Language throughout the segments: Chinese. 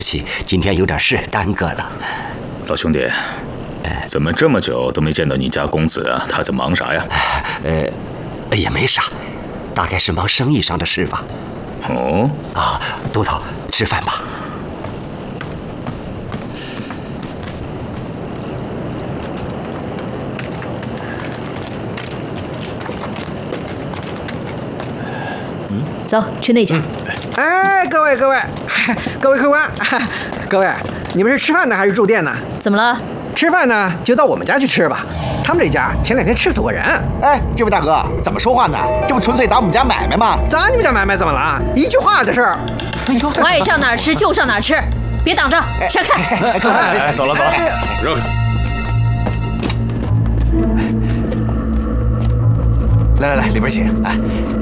对不起，今天有点事耽搁了。 老兄弟，怎么这么久都没见到你家公子啊？他在忙啥呀？ 也没啥，大概是忙生意上的事吧。 哦， 啊，都头，吃饭吧。 走，去那家。 哎，各位客官，各位，你们是吃饭呢还是住店呢？ 怎么了？ 吃饭呢就到我们家去吃吧，他们这家前2天吃死过人。 哎，这位大哥怎么说话呢？这不纯粹砸我们家买卖吗？ 砸你们家买卖怎么了？一句话的事儿。 爱上哪儿吃就上哪儿吃，别挡着，闪开！ 哎，走了，让开。 来，里边请。哎。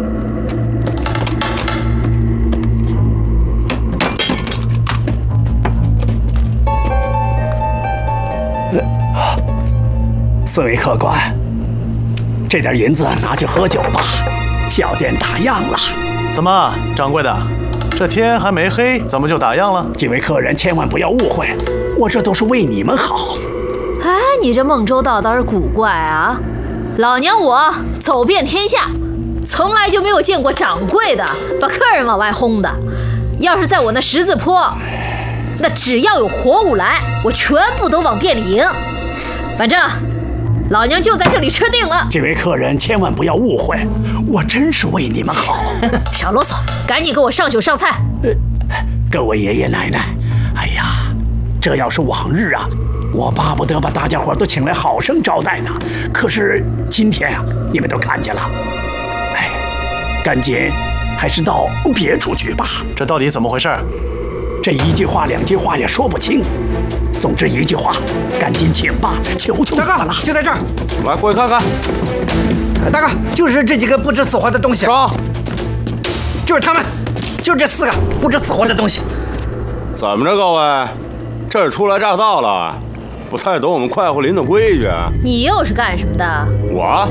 4位客官，这点银子拿去喝酒吧，小店打烊了。 怎么，掌柜的，这天还没黑，怎么就打烊了？ 几位客人千万不要误会，我这都是为你们好。 哎，你这孟州道倒是古怪啊！老娘我走遍天下，从来就没有见过掌柜的把客人往外轰的。要是在我那10字坡，那只要有活物来，我全部都往店里迎。反正老娘就在这里吃定了。 这位客人千万不要误会，我真是为你们好。 少啰嗦，赶紧给我上酒上菜。 各位爷爷奶奶，哎呀，这要是往日啊，我巴不得把大家伙都请来好生招待呢。可是今天啊，你们都看见了，哎，赶紧还是到别处去吧。 这到底怎么回事？ 这1句话2句话也说不清。总之1句话，赶紧请吧，求求你们了。 就在这儿， 来，过去看看。 大哥，就是这几个不知死活的东西。 上， 就是他们，就这4个不知死活的东西。 怎么着，各位，这是初来乍到了，不太懂我们快活林的规矩。 你又是干什么的？ 我，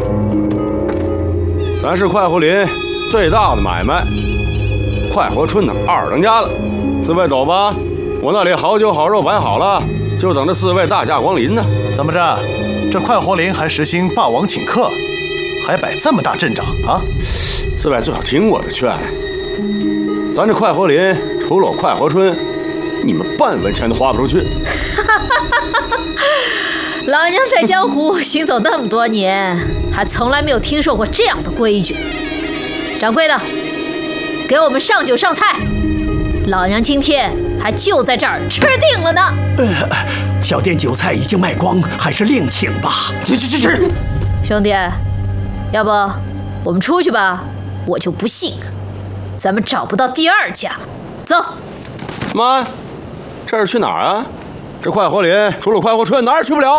咱是快活林最大的买卖，快活村的2当家的。4位走吧，我那里好酒好肉摆好了，就等着4位大驾光临呢。 怎么着，这快活林还实行霸王请客，还摆这么大阵仗啊 ？4位最好听我的劝，咱这快活林除了快活村，你们半文钱都花不出去。 老娘在江湖行走那么多年，还从来没有听说过这样的规矩。掌柜的，给我们上酒上菜。老娘今天还就在这儿吃定了呢。 小店酒菜已经卖光，还是另请吧。 去！ 兄弟，要不我们出去吧？我就不信咱们找不到第2家。走。 妈，这是去哪儿啊？这快活林除了快活村哪儿也去不了。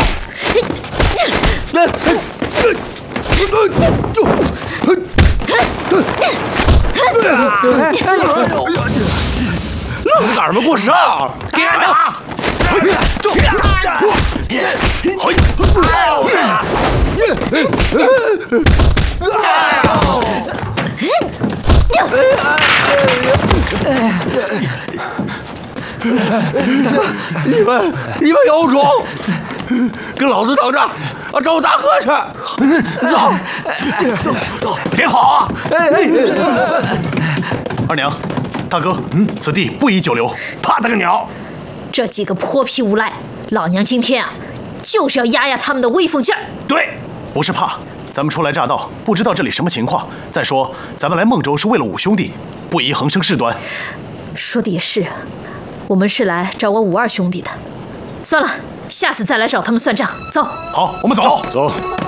愣干什么？给我上！给俺打！你们有种，跟老子等着！找我大哥去！走， 别跑啊！ 二娘，大哥，此地不宜久留， 怕他个鸟！ 这几个泼皮无赖，老娘今天啊，就是要压压他们的威风劲儿。 对，不是怕，咱们初来乍到，不知道这里什么情况。再说，咱们来孟州是为了5兄弟，不宜横生事端。 说的也是，我们是来找我52兄弟的。算了，下次再来找他们算账。走。 好，我们走。 走。